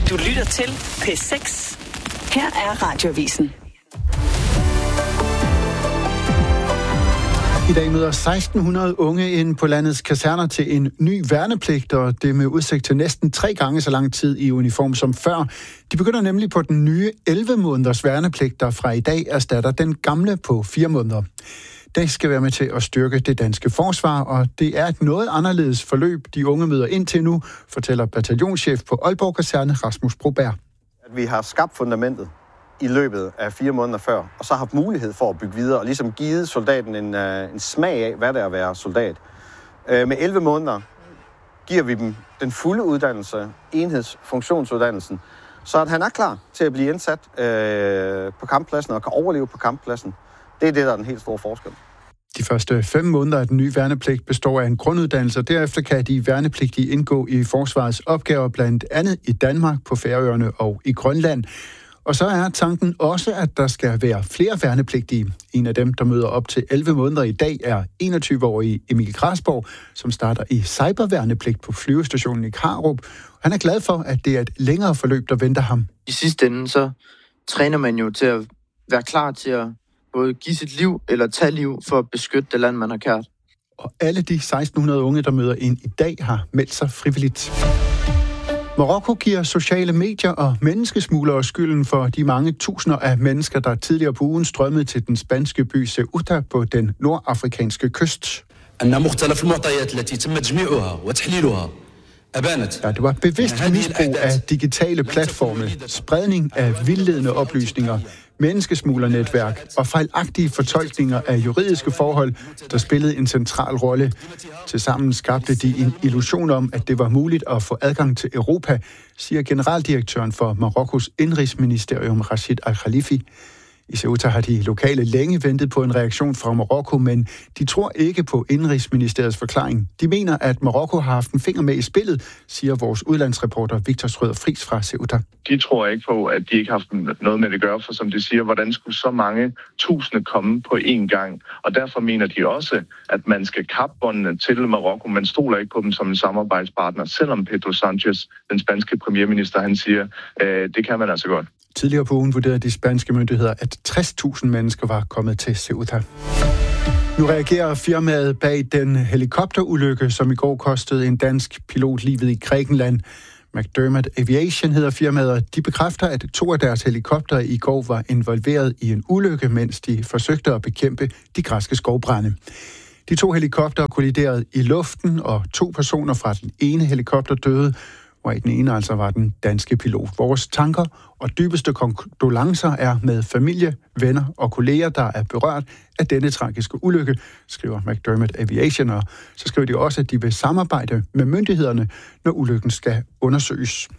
Du lytter til P6. Her er Radioavisen. I dag møder 1600 unge ind på landets kaserner til en ny værnepligt, og det med udsigt til næsten 3 gange så lang tid i uniform som før. De begynder nemlig på den nye 11 måneders værnepligt, der fra i dag erstatter den gamle på 4 måneder. Det skal være med til at styrke det danske forsvar, og det er et noget anderledes forløb, de unge møder ind til nu, fortæller bataljonschef på Aalborg Kaserne, Rasmus Broberg. At vi har skabt fundamentet i løbet af 4 måneder før, og så har haft mulighed for at bygge videre, og ligesom givet soldaten en smag af, hvad det er at være soldat. Med 11 måneder giver vi dem den fulde uddannelse, enhedsfunktionsuddannelsen, så at han er klar til at blive indsat på kamppladsen og kan overleve på kamppladsen. Det er det, der er den helt store forskel. De første 5 måneder af den nye værnepligt består af en grunduddannelse, og derefter kan de værnepligtige indgå i forsvarets opgaver, blandt andet i Danmark, på Færøerne og i Grønland. Og så er tanken også, at der skal være flere værnepligtige. En af dem, der møder op til 11 måneder i dag, er 21-årige Emil Grasborg, som starter i cyberværnepligt på flyvestationen i Karup. Han er glad for, at det er et længere forløb, der venter ham. I sidste ende, så træner man jo til at være klar til at både give sit liv eller tage liv for at beskytte det land, man har kært. Og alle de 1600 unge, der møder ind i dag, har meldt sig frivilligt. Marokko giver sociale medier og menneskesmuglere skylden for de mange tusinder af mennesker, der tidligere på ugen strømmede til den spanske by Ceuta på den nordafrikanske kyst. Ja, det var bevidst misbrug af digitale platforme, spredning af vildledende oplysninger, menneskesmuglernetværk og fejlagtige fortolkninger af juridiske forhold, der spillede en central rolle. Tilsammen skabte de en illusion om, at det var muligt at få adgang til Europa, siger generaldirektøren for Marokkos indrigsministerium Rashid Al-Khalifi. I Ceuta har de lokale længe ventet på en reaktion fra Marokko, men de tror ikke på indrigsministeriets forklaring. De mener, at Marokko har haft en finger med i spillet, siger vores udlandsreporter Victor Schrøder Friis fra Ceuta. De tror ikke på, at de ikke har haft noget med det at gøre, for som de siger, hvordan skulle så mange tusinde komme på én gang? Og derfor mener de også, at man skal kappe båndene til Marokko. Man stoler ikke på dem som en samarbejdspartner, selvom Pedro Sanchez, den spanske premierminister, han siger, det kan man altså godt. Tidligere på ugen vurderede de spanske myndigheder, at 60.000 mennesker var kommet til Ceuta. Nu reagerer firmaet bag den helikopterulykke, som i går kostede en dansk pilot livet i Grækenland. McDermott Aviation hedder firmaet, og de bekræfter, at 2 af deres helikoptere i går var involveret i en ulykke, mens de forsøgte at bekæmpe de græske skovbrande. De 2 helikoptere kolliderede i luften, og 2 personer fra den ene helikopter døde, hvor i den ene altså var den danske pilot. Vores tanker og dybeste kondolencer er med familie, venner og kolleger, der er berørt af denne tragiske ulykke, skriver McDermott Aviation, og så skriver de også, at de vil samarbejde med myndighederne, når ulykken skal undersøges.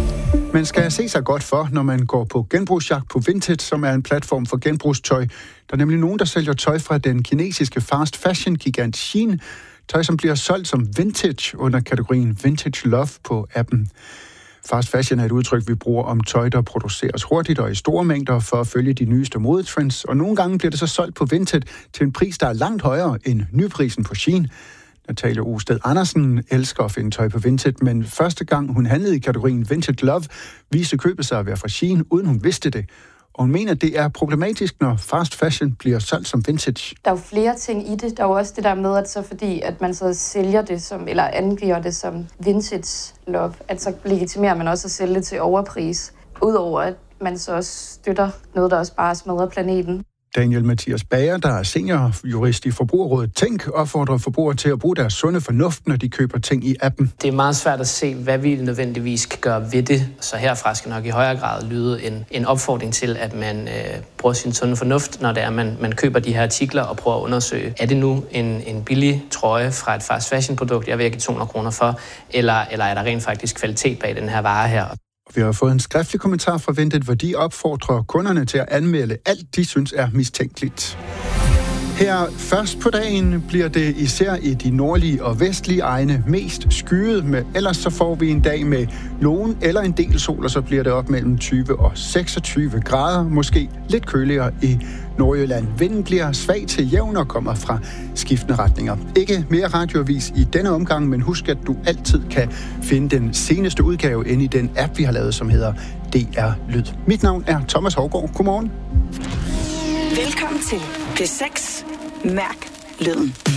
Man skal se sig godt for, når man går på genbrugsjagt på Vinted, som er en platform for genbrugstøj. Der er nemlig nogen, der sælger tøj fra den kinesiske fast fashion-gigant Shein. Tøj, som bliver solgt som vintage under kategorien Vintage Love på appen. Fast fashion er et udtryk, vi bruger om tøj, der produceres hurtigt og i store mængder for at følge de nyeste modetrends. Og nogle gange bliver det så solgt på Vinted til en pris, der er langt højere end nyprisen på Shein. Natalie Osted Andersen elsker at finde tøj på Vinted, men første gang hun handlede i kategorien Vintage Love, viste købet sig at være fra Shein, uden hun vidste det. Og hun mener, det er problematisk, når fast fashion bliver solgt som vintage. Der er jo flere ting i det. Der er jo også det der med, at så fordi at man så sælger det som, eller angiver det som vintage love, at så legitimerer man også at sælge det til overpris. Udover at man så også støtter noget, der også bare smadrer planeten. Daniel Mathias Bager, der er seniorjurist i Forbrugerrådet Tænk, opfordrer forbrugere til at bruge deres sunde fornuft, når de køber ting i appen. Det er meget svært at se, hvad vi nødvendigvis kan gøre ved det. Så herfra skal nok i højere grad lyde en opfordring til, at man bruger sin sunde fornuft, når det er, man køber de her artikler og prøver at undersøge, er det nu en billig trøje fra et fast fashion produkt, jeg vil give 200 kroner for, eller er der rent faktisk kvalitet bag den her vare her? Vi har fået en skriftlig kommentar fra Vinted, hvor de opfordrer kunderne til at anmelde alt, de synes er mistænkeligt. Her først på dagen bliver det især i de nordlige og vestlige egne mest skyet, men ellers så får vi en dag med nogen eller en del sol, og så bliver det op mellem 20 og 26 grader, måske lidt køligere i Nordjylland. Vinden bliver svag til jævn og kommer fra skiftende retninger. Ikke mere radioavis i denne omgang, men husk, at du altid kan finde den seneste udgave inde i den app, vi har lavet, som hedder DR Lyd. Mit navn er Thomas Hougaard. Godmorgen. Velkommen til P6. Mærk lyden.